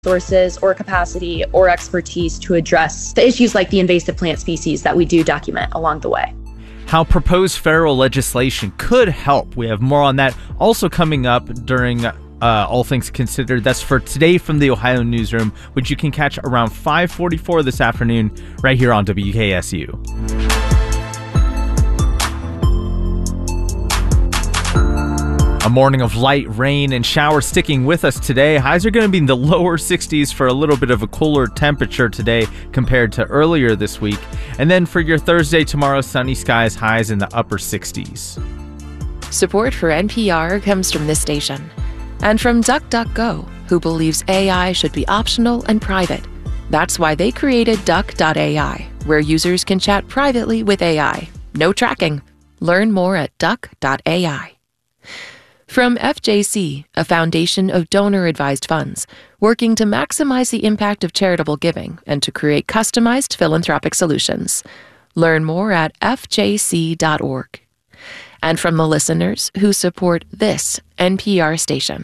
resources or capacity or expertise to address the issues like the invasive plant species that we do document along the way. How proposed federal legislation could help. We have more on that also coming up during All Things Considered. That's for today from the Ohio Newsroom, which you can catch around 5:44 this afternoon right here on WKSU. A morning of light rain and showers sticking with us today. Highs are going to be in the lower 60s for a little bit of a cooler temperature today compared to earlier this week. And then for your Thursday, tomorrow, sunny skies, highs in the upper 60s. Support for NPR comes from this station and from DuckDuckGo, who believes AI should be optional and private. That's why they created Duck.ai, where users can chat privately with AI. No tracking. Learn more at Duck.ai. From FJC, a foundation of donor-advised funds, working to maximize the impact of charitable giving and to create customized philanthropic solutions. Learn more at fjc.org. And from the listeners who support this NPR station.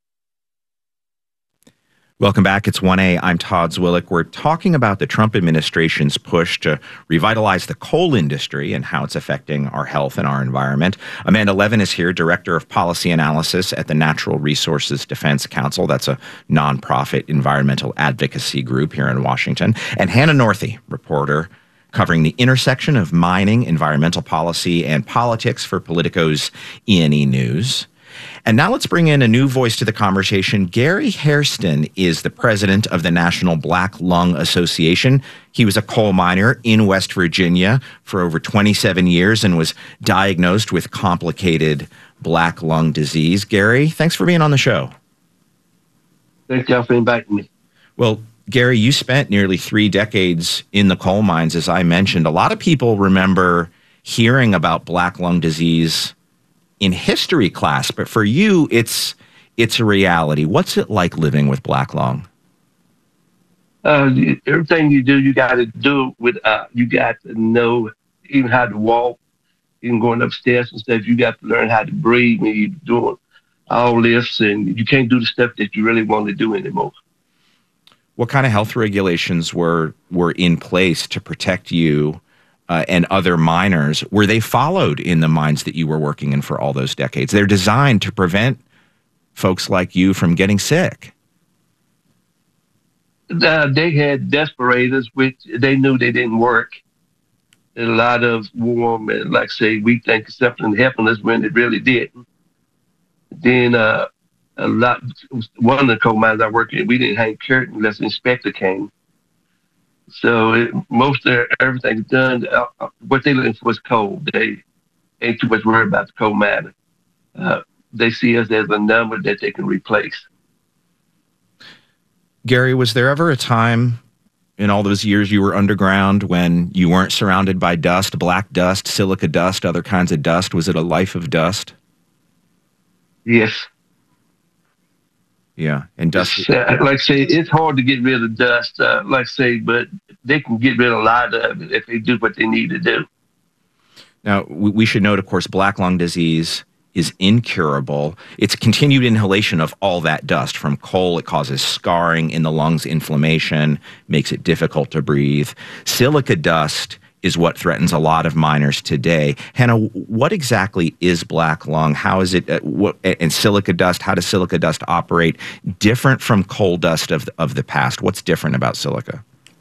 Welcome back. It's 1A. I'm Todd Zwillich. We're talking about the Trump administration's push to revitalize the coal industry and how it's affecting our health and our environment. Amanda Levin is here, Director of Policy Analysis at the Natural Resources Defense Council. That's a nonprofit environmental advocacy group here in Washington. And Hannah Northey, reporter covering the intersection of mining, environmental policy, and politics for Politico's E&E News. And now let's bring in a new voice to the conversation. Gary Hairston is the president of the National Black Lung Association. He was a coal miner in West Virginia for over 27 years and was diagnosed with complicated black lung disease. Gary, thanks for being on the show. Thank you for inviting me. Well, Gary, you spent nearly 3 decades in the coal mines, as I mentioned. A lot of people remember hearing about black lung disease in history class, but for you, it's a reality. What's it like living with black lung? Everything you do, you got to do it with, you got to know even how to walk, even going upstairs and stuff. You got to learn how to breathe when you're doing all this, and you can't do the stuff that you really want to do anymore. What kind of health regulations were in place to protect you and other miners? Were they followed in the mines that you were working in for all those decades? They're designed to prevent folks like you from getting sick. They had respirators, which they knew they didn't work. And a lot of warm and, like say, we think something happened us when it really didn't. Then one of the coal mines I worked in, we didn't hang curtains unless the inspector came. So most of everything's done. What they looking for is coal. They ain't too much worried about the coal miner. They see us as a number that they can replace. Gary, was there ever a time in all those years you were underground when you weren't surrounded by dust, black dust, silica dust, other kinds of dust? Was it a life of dust? Yes. Yeah, and dust. Like I say, it's hard to get rid of dust, like I say, but they can get rid of a lot of it if they do what they need to do. Now, we should note, of course, black lung disease is incurable. It's continued inhalation of all that dust from coal. It causes scarring in the lungs, inflammation, makes it difficult to breathe. Silica dust is what threatens a lot of miners today. Hannah, what exactly is black lung? How is it, and silica dust, how does silica dust operate different from coal dust of the past? What's different about silica?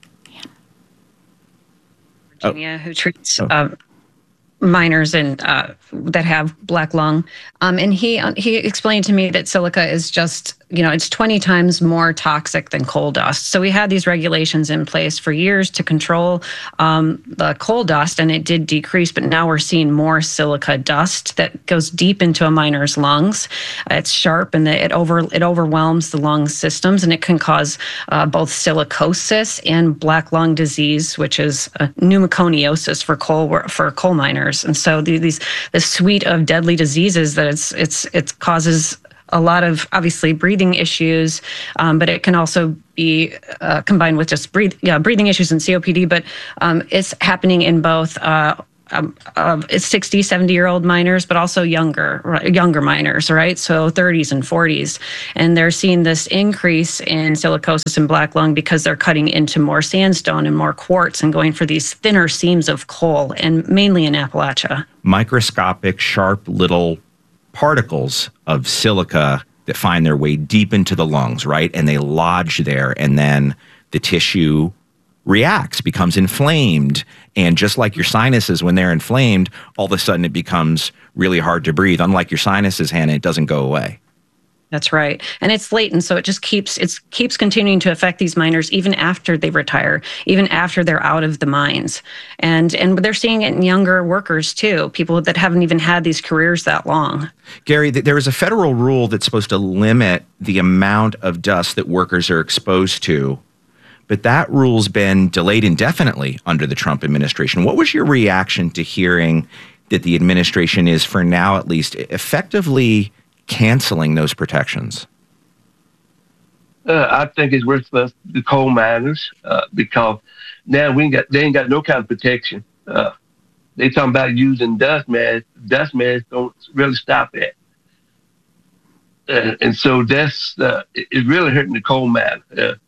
Virginia, who treats miners and that have black lung. And he explained to me that silica is just, it's 20 times more toxic than coal dust. So we had these regulations in place for years to control the coal dust, and it did decrease, but now we're seeing more silica dust that goes deep into a miner's lungs. It's sharp and it overwhelms the lung systems, and it can cause both silicosis and black lung disease, which is pneumoconiosis for coal miners. And so this suite of deadly diseases that it causes a lot of, obviously, breathing issues, but it can also be combined with just breathing issues and COPD. But it's happening in both 60, 70-year-old miners, but also younger miners, right? So 30s and 40s. And they're seeing this increase in silicosis and black lung because they're cutting into more sandstone and more quartz and going for these thinner seams of coal, and mainly in Appalachia. Microscopic, sharp little particles of silica that find their way deep into the lungs, right? And they lodge there, and then the tissue reacts, becomes inflamed. And just like your sinuses, when they're inflamed, all of a sudden it becomes really hard to breathe. Unlike your sinuses, Hannah, it doesn't go away. That's right. And it's latent, so it just keeps continuing to affect these miners even after they retire, even after they're out of the mines. And they're seeing it in younger workers too, people that haven't even had these careers that long. Gary, there is a federal rule that's supposed to limit the amount of dust that workers are exposed to, but that rule's been delayed indefinitely under the Trump administration. What was your reaction to hearing that the administration is, for now at least, effectively canceling those protections? I think it's worth for the coal miners because now they ain't got no kind of protection. They talking about using dust masks. Dust masks don't really stop it. And so that's it's really hurting the coal miner.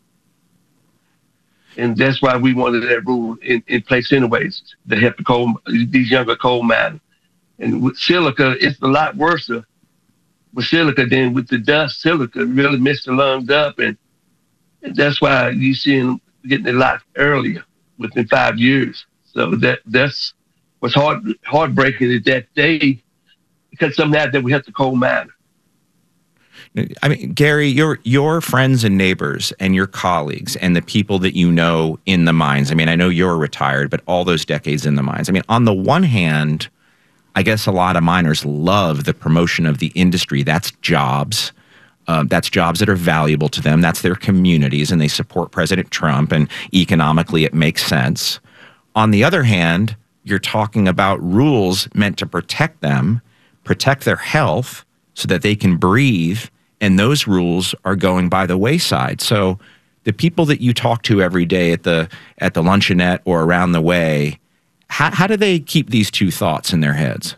And that's why we wanted that rule in place anyways, to help these younger coal miners. And with silica, it's a lot worse with silica than with the dust. Silica really messed the lungs up, and that's why you see them getting a lot earlier, within 5 years. So that's what's heartbreaking is that they, because something that we have to coal miner. I mean, Gary, your friends and neighbors and your colleagues and the people that you know in the mines, I mean, I know you're retired, but all those decades in the mines. I mean, on the one hand, I guess a lot of miners love the promotion of the industry. That's jobs. That's jobs that are valuable to them. That's their communities, and they support President Trump, and economically it makes sense. On the other hand, you're talking about rules meant to protect them, protect their health so that they can breathe, and those rules are going by the wayside. So the people that you talk to every day at the luncheonette or around the way, how do they keep these two thoughts in their heads?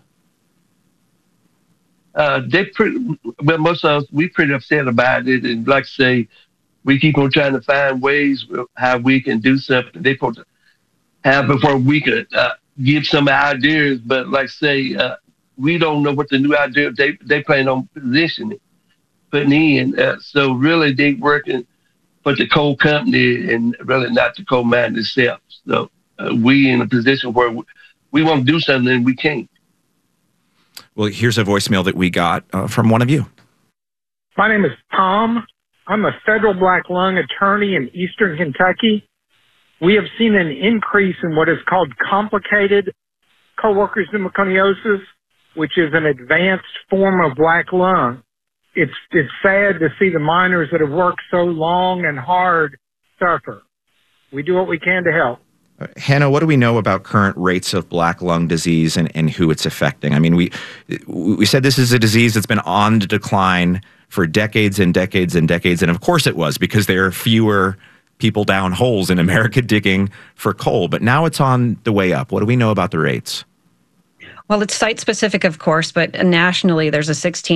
Most of us, we pretty upset about it. And like I say, we keep on trying to find ways how we can do something. They supposed to have before we could give some ideas. But like I say, we don't know what the new idea they plan on putting in. So really they working for the coal company and really not the coal mine itself. So we in a position where we want to do something and we can't. Well, here's a voicemail that we got from one of you. My name is Tom. I'm a federal black lung attorney in Eastern Kentucky. We have seen an increase in what is called complicated coworkers pneumoconiosis, which is an advanced form of black lung. It's sad to see the miners that have worked so long and hard suffer. We do what we can to help. Hannah, what do we know about current rates of black lung disease and who it's affecting? I mean, we said this is a disease that's been on the decline for decades and decades and decades, and of course it was, because there are fewer people down holes in America digging for coal. But now it's on the way up. What do we know about the rates? Well, it's site-specific, of course, but nationally there's a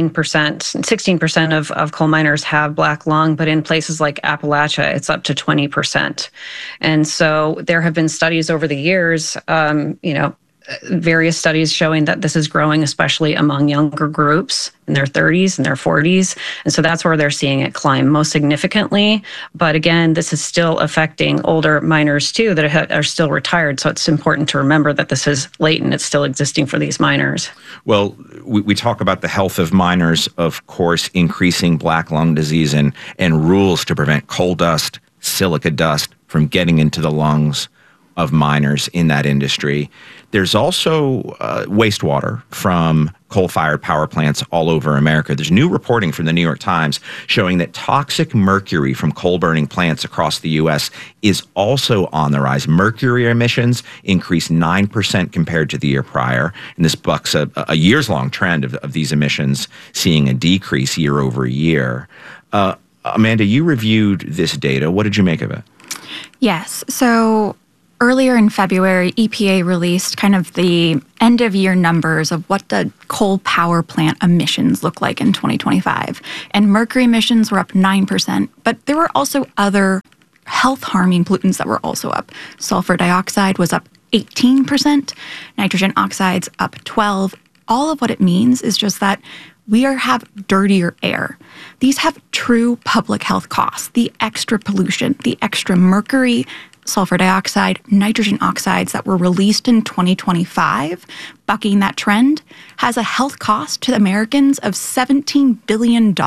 16% of coal miners have black lung, but in places like Appalachia, it's up to 20%. And so there have been studies over the years, various studies showing that this is growing, especially among younger groups in their 30s and their 40s. And so that's where they're seeing it climb most significantly. But again, this is still affecting older miners too that are still retired. So it's important to remember that this is latent. It's still existing for these miners. Well, we talk about the health of miners, of course, increasing black lung disease and rules to prevent coal dust, silica dust from getting into the lungs of miners in that industry. There's also wastewater from coal-fired power plants all over America. There's new reporting from the New York Times showing that toxic mercury from coal-burning plants across the U.S. is also on the rise. Mercury emissions increased 9% compared to the year prior, and this bucks a years-long trend of these emissions seeing a decrease year over year. Amanda, you reviewed this data. What did you make of it? Yes. So Earlier in February, EPA released kind of the end-of-year numbers of what the coal power plant emissions look like in 2025. And mercury emissions were up 9%, but there were also other health-harming pollutants that were also up. Sulfur dioxide was up 18%, nitrogen oxides up 12%. All of what it means is just that we have dirtier air. These have true public health costs. The extra pollution, the extra mercury, sulfur dioxide, nitrogen oxides that were released in 2025, bucking that trend, has a health cost to Americans of $17 billion in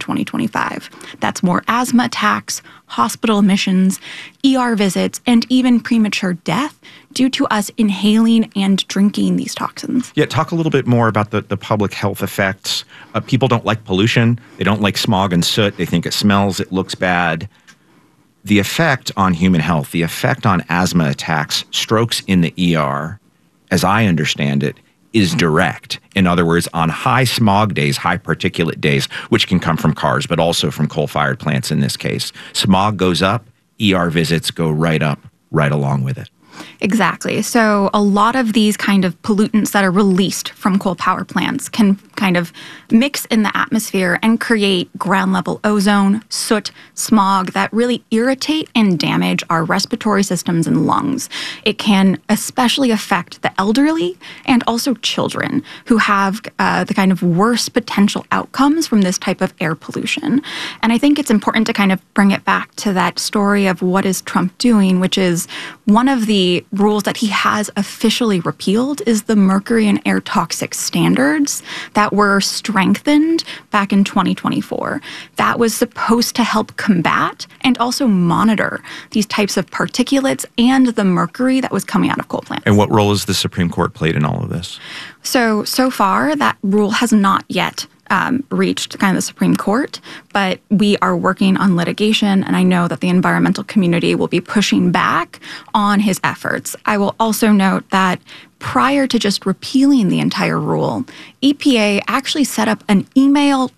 2025. That's more asthma attacks, hospital admissions, ER visits, and even premature death due to us inhaling and drinking these toxins. Yeah, talk a little bit more about the public health effects. People don't like pollution. They don't like smog and soot. They think it smells, it looks bad. The effect on human health, the effect on asthma attacks, strokes in the ER, as I understand it, is direct. In other words, on high smog days, high particulate days, which can come from cars, but also from coal-fired plants in this case, smog goes up, ER visits go right up, right along with it. Exactly. So a lot of these kind of pollutants that are released from coal power plants can kind of mix in the atmosphere and create ground level ozone, soot, smog that really irritate and damage our respiratory systems and lungs. It can especially affect the elderly and also children who have the kind of worst potential outcomes from this type of air pollution. And I think it's important to kind of bring it back to that story of what is Trump doing, which is one of the rules that he has officially repealed is the mercury and air toxic standards that were strengthened back in 2024. That was supposed to help combat and also monitor these types of particulates and the mercury that was coming out of coal plants. And what role has the Supreme Court played in all of this? So far, that rule has not yet reached kind of the Supreme Court, but we are working on litigation, and I know that the environmental community will be pushing back on his efforts. I will also note that prior to just repealing the entire rule, EPA actually set up an email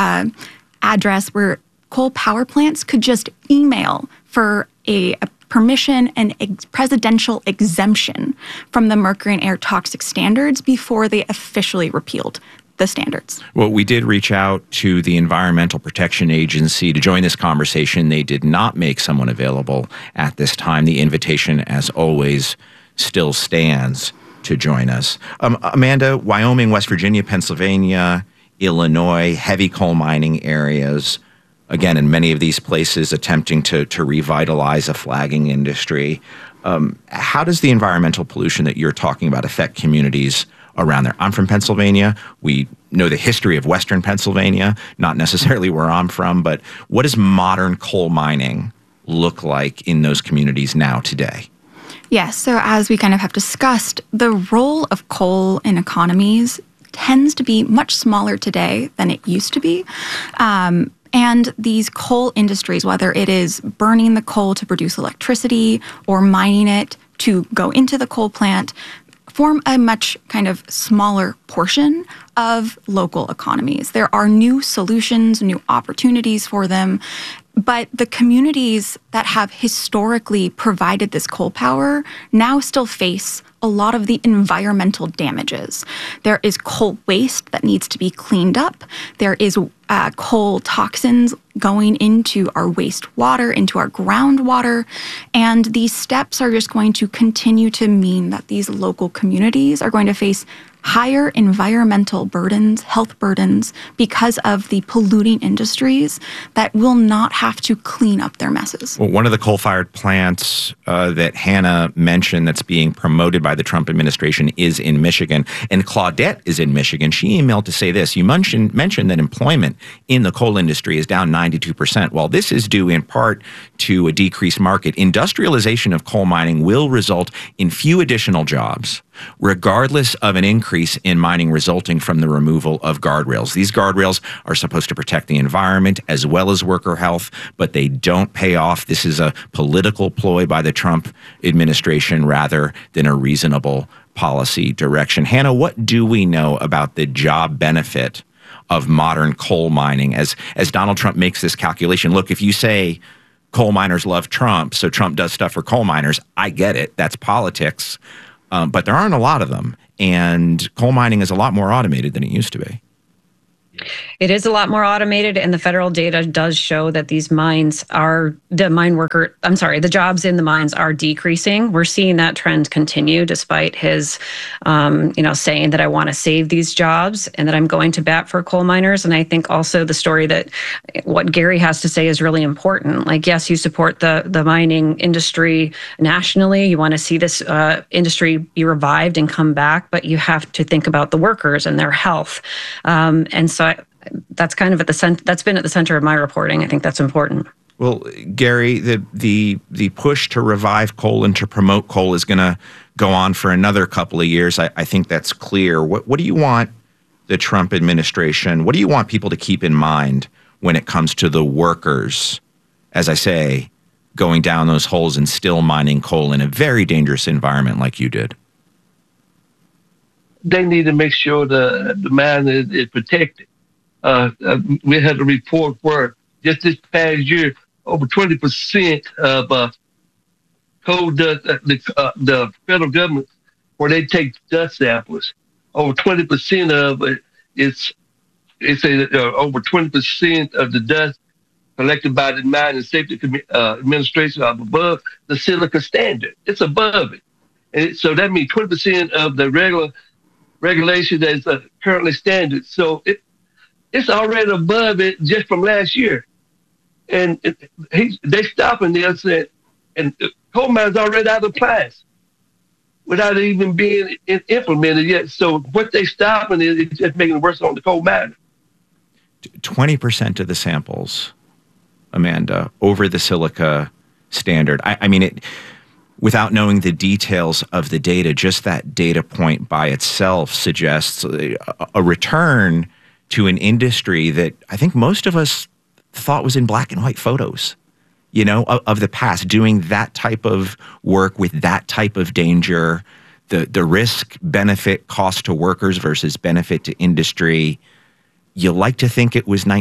address where coal power plants could just email for a permission and presidential exemption from the mercury and air toxic standards before they officially repealed the standards. Well, we did reach out to the Environmental Protection Agency to join this conversation. They did not make someone available at this time. The invitation, as always, still stands to join us. Amanda, Wyoming, West Virginia, Pennsylvania, Illinois, heavy coal mining areas, again, in many of these places attempting to revitalize a flagging industry. How does the environmental pollution that you're talking about affect communities around there? I'm from Pennsylvania. We know the history of Western Pennsylvania, not necessarily where I'm from, but what does modern coal mining look like in those communities now today? Yes, so as we kind of have discussed, the role of coal in economies tends to be much smaller today than it used to be. And these coal industries, whether it is burning the coal to produce electricity or mining it to go into the coal plant, form a much kind of smaller portion of local economies. There are new solutions, new opportunities for them, but the communities that have historically provided this coal power now still face a lot of the environmental damages. There is coal waste that needs to be cleaned up. There is coal toxins going into our wastewater, into our groundwater. And these steps are just going to continue to mean that these local communities are going to face higher environmental burdens, health burdens, because of the polluting industries that will not have to clean up their messes. Well, one of the coal-fired plants that Hannah mentioned that's being promoted by the Trump administration is in Michigan, and Claudette is in Michigan. She emailed to say this. You mentioned that employment in the coal industry is down 92%. While this is due in part to a decreased market, industrialization of coal mining will result in few additional jobs, regardless of an increase in mining resulting from the removal of guardrails. These guardrails are supposed to protect the environment as well as worker health, but they don't pay off. This is a political ploy by the Trump administration rather than a reasonable policy direction. Hannah, what do we know about the job benefit of modern coal mining as Donald Trump makes this calculation? Look, if you say coal miners love Trump, so Trump does stuff for coal miners. I get it. That's politics. But there aren't a lot of them. And coal mining is a lot more automated than it used to be. It is a lot more automated, and the federal data does show that these mines are the jobs in the mines are decreasing. We're seeing that trend continue despite his, saying that I want to save these jobs and that I'm going to bat for coal miners. And I think also the story that what Gary has to say is really important. Like, yes, you support the mining industry nationally. You want to see this industry be revived and come back, but you have to think about the workers and their health. And so that's kind of that's been at the center of my reporting. I think that's important. Well, Gary, the push to revive coal and to promote coal is going to go on for another couple of years. I think that's clear. What do you want the Trump administration, what do you want people to keep in mind when it comes to the workers, as I say, going down those holes and still mining coal in a very dangerous environment like you did? They need to make sure the mine is protected. We had a report where just this past year, over 20% of coal dust, the federal government, where they take dust samples, over 20% of it, over 20% of the dust collected by the Mine and Safety Administration are above the silica standard. It's above it. And so that means 20% of the regulation that is currently standard. So it's already above it just from last year. And they stopping this, and coal mines already out of class without it even being implemented yet. So what they stopping is just making it worse on the coal miner. 20% of the samples, Amanda, over the silica standard. I mean, without knowing the details of the data, just that data point by itself suggests a return to an industry that I think most of us thought was in black and white photos, of the past, doing that type of work with that type of danger, the risk, benefit, cost to workers versus benefit to industry. You like to think it was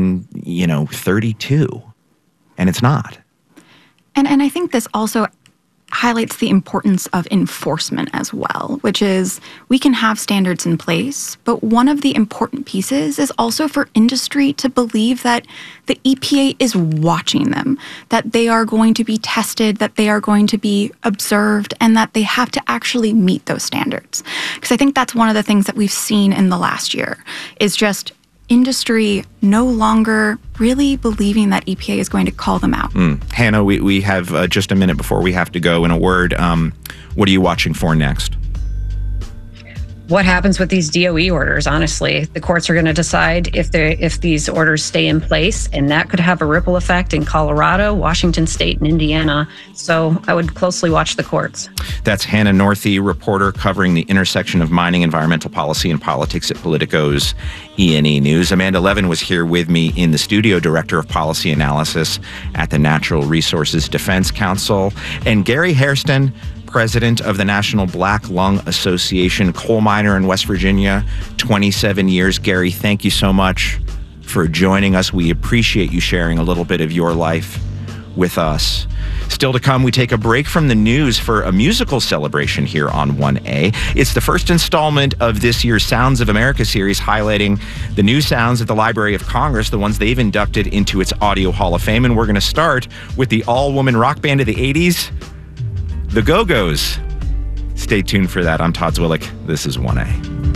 1932, and it's not. And I think this also highlights the importance of enforcement as well, which is we can have standards in place, but one of the important pieces is also for industry to believe that the EPA is watching them, that they are going to be tested, that they are going to be observed, and that they have to actually meet those standards. Because I think that's one of the things that we've seen in the last year is just industry no longer really believing that EPA is going to call them out. Hannah, we have just a minute before we have to go. In a word, what are you watching for next? What happens with these DOE orders? Honestly, the courts are going to decide if these orders stay in place, and that could have a ripple effect in Colorado, Washington State, and Indiana. So I would closely watch the courts. That's Hannah Northey, reporter covering the intersection of mining, environmental policy, and politics at Politico's E&E News. Amanda Levin was here with me in the studio, director of policy analysis at the Natural Resources Defense Council, and Gary Hairston, president of the National Black Lung Association, coal miner in West Virginia, 27 years. Gary, thank you so much for joining us. We appreciate you sharing a little bit of your life with us. Still to come, we take a break from the news for a musical celebration here on 1A. It's the first installment of this year's Sounds of America series, highlighting the new sounds at the Library of Congress, the ones they've inducted into its Audio Hall of Fame. And we're going to start with the all-woman rock band of the 80s, the Go-Go's. Stay tuned for that. I'm Todd Zwillich. This is 1A.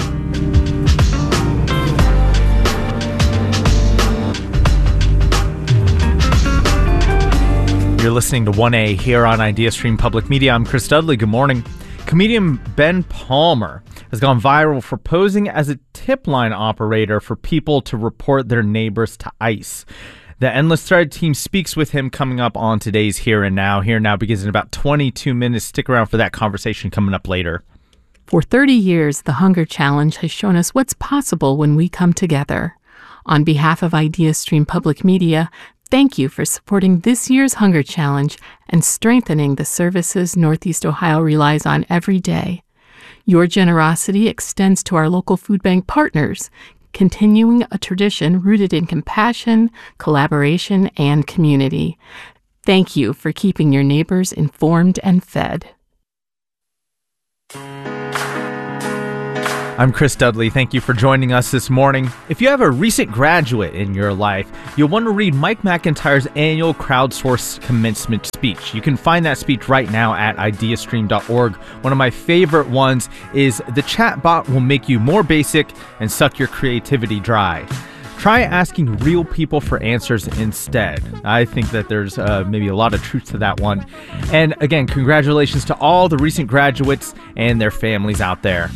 You're listening to 1A here on IdeaStream Public Media. I'm Chris Dudley. Good morning. Comedian Ben Palmer has gone viral for posing as a tip line operator for people to report their neighbors to ICE. The Endless Thread team speaks with him coming up on today's Here and Now. Here and Now begins in about 22 minutes. Stick around for that conversation coming up later. For 30 years, the Hunger Challenge has shown us what's possible when we come together. On behalf of IdeaStream Public Media, thank you for supporting this year's Hunger Challenge and strengthening the services Northeast Ohio relies on every day. Your generosity extends to our local food bank partners, continuing a tradition rooted in compassion, collaboration, and community. Thank you for keeping your neighbors informed and fed. I'm Chris Dudley. Thank you for joining us this morning. If you have a recent graduate in your life, you'll want to read Mike McIntyre's annual crowdsourced commencement speech. You can find that speech right now at ideastream.org. One of my favorite ones is "The chatbot will make you more basic and suck your creativity dry." Try asking real people for answers instead. I think that there's maybe a lot of truth to that one. And again, congratulations to all the recent graduates and their families out there.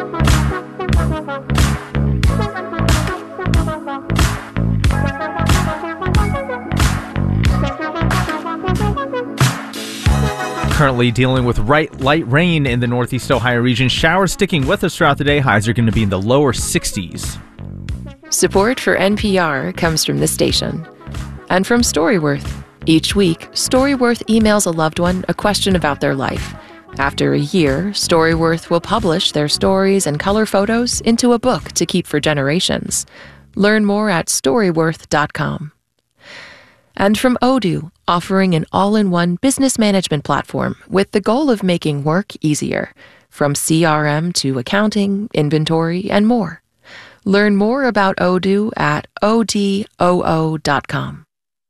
Currently dealing with light rain in the Northeast Ohio region. Showers sticking with us throughout the day. Highs are going to be in the lower 60s. Support for NPR comes from this station and from Storyworth. Each week, Storyworth emails a loved one a question about their life. After a year, Storyworth will publish their stories and color photos into a book to keep for generations. Learn more at storyworth.com. And from Odoo, offering an all-in-one business management platform with the goal of making work easier, from CRM to accounting, inventory, and more. Learn more about Odoo at odoo.com.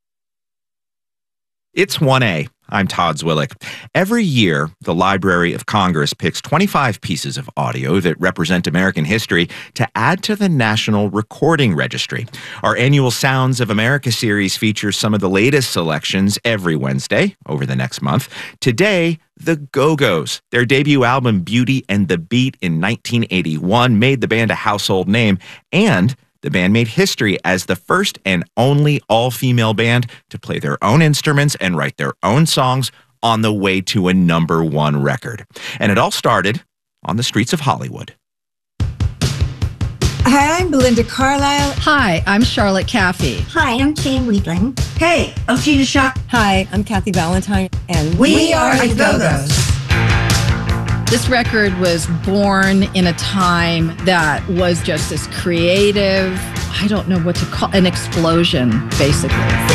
It's 1A. I'm Todd Zwillich. Every year, the Library of Congress picks 25 pieces of audio that represent American history to add to the National Recording Registry. Our annual Sounds of America series features some of the latest selections every Wednesday over the next month. Today, the Go-Go's. Their debut album, Beauty and the Beat, in 1981 made the band a household name, and the band made history as the first and only all-female band to play their own instruments and write their own songs on the way to a #1 record. And it all started on the streets of Hollywood. Hi, I'm Belinda Carlisle. Hi, I'm Charlotte Caffey. Hi, I'm Jane Weedling. Hey, I'm Gina Shaw. Hi, I'm Kathy Valentine. And we are the Go-Go's. This record was born in a time that was just as creative, I don't know what to call, an explosion, basically.